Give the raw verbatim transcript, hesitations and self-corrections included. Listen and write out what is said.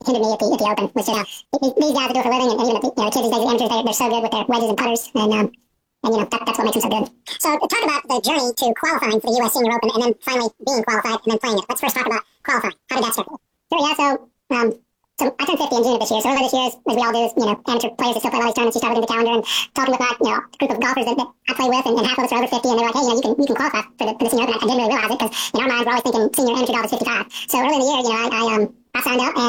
hindered me at the, at the Open was just, uh, these, these guys that do it for a living, and, and even the, you know, the kids these days, the amateurs, they, they're so good with their wedges and putters, and, um, and you know, that, that's what makes them so good. So talk about the journey to qualifying for the U S Senior Open and then finally being qualified and then playing it. Let's first talk about qualifying. How did that start? Sure, yeah, so, um, so I turned fifty in June of this year. So earlier this year, as we all do, is, you know, amateur players that still play all these tournaments, you start looking at the calendar and talking with my, you know, group of golfers that, that I play with, and, and half of us are over fifty, and they're like, hey, you know, you can you can qualify for the, for the Senior Open. I, I didn't really realize it because in our minds we're always thinking senior amateur golf is fifty-five. So early in the year, you know, I, I um I signed up and